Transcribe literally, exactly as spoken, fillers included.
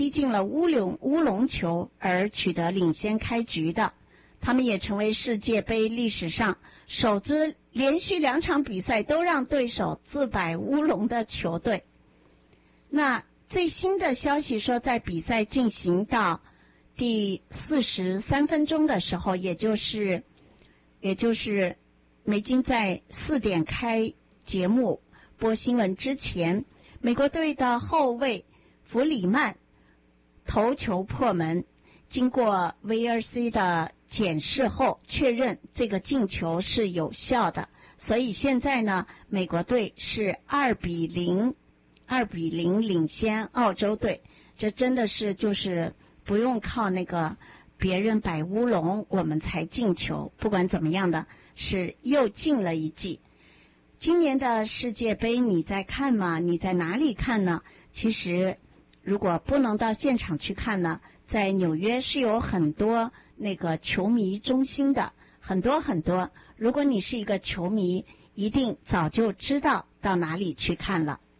踢进了乌龙乌龙球而取得领先开局的。他们也成为世界杯历史上首支连续两场比赛都让对手自摆乌龙的球队。那最新的消息说，在比赛进行到第四十三分钟的时候，也就是也就是美金在四点开节目播新闻之前，美国队的后卫弗里曼头球破门，经过 V R C 的检视后确认这个进球是有效的，所以现在呢，美国队是二比零二比零领先澳洲队。这真的是就是不用靠那个别人摆乌龙我们才进球，不管怎么样的是又进了一记。今年的世界杯你在看吗？你在哪里看呢？其实如果不能到现场去看呢，在纽约是有很多那个球迷中心的，很多很多。如果你是一个球迷，一定早就知道到哪里去看了。